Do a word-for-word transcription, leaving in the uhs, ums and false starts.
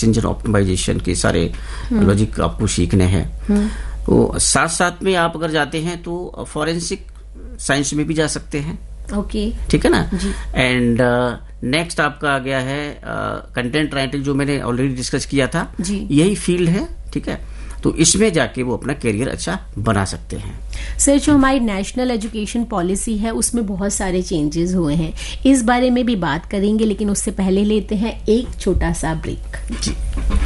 Engine optimisation के सारे logic आपको सीखने हैं। तो साथ साथ में आप अगर जाते हैं तो फॉरेंसिक साइंस में भी जा सकते हैं। ओके, ठीक है ना। एंड नेक्स्ट आपका आ गया है कंटेंट राइटिंग, जो मैंने ऑलरेडी डिस्कस किया था, यही फील्ड है। ठीक है, तो इसमें जाके वो अपना करियर अच्छा बना सकते हैं। सर, जो हमारी नेशनल एजुकेशन पॉलिसी है उसमें बहुत सारे चेंजेस हुए हैं, इस बारे में भी बात करेंगे, लेकिन उससे पहले लेते हैं एक छोटा सा ब्रेक। जी।